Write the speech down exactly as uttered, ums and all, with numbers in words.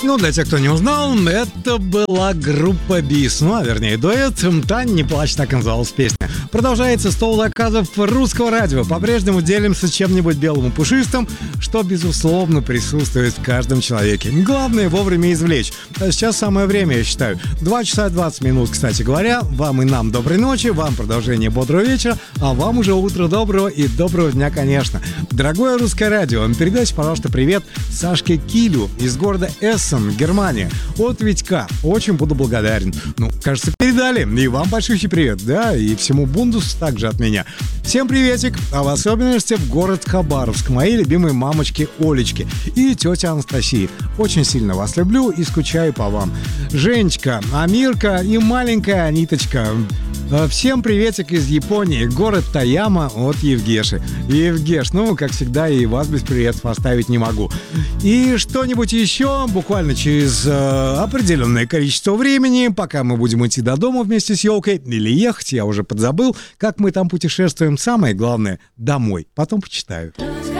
Ну, для тех, кто не узнал, это была группа Бис. Ну, а вернее, дуэт «Тань, не плачь», так и называлась песня. Продолжается стол заказов русского радио. По-прежнему делимся чем-нибудь белым и пушистым, что, безусловно, присутствует в каждом человеке. Главное вовремя извлечь. А сейчас самое время, я считаю. два часа двадцать минут, кстати говоря. Вам и нам доброй ночи, вам продолжение бодрого вечера, а вам уже утро доброго и доброго дня, конечно. Дорогое русское радио, передайте, пожалуйста, привет Сашке Килю из города Эссен, Германия. От Витька. Очень буду благодарен. Ну, кажется, передали. И вам большущий привет, да, и всему Бундусу также от меня. Всем приветик, а в особенности в город Хабаровск, моей любимой мамочке Олечке и тете Анастасии. Очень сильно вас люблю и скучаю по вам. Женечка, Амирка и маленькая Аниточка. Всем приветик из Японии, город Таяма от Евгеши. Евгеш, ну, как всегда, и вас без приветств оставить не могу. И что-нибудь еще, буквально через э, определенное количество времени, пока мы будем идти до дома вместе с елкой, или ехать, я уже подзабыл, как мы там путешествуем. Самое главное, домой. Потом почитаю.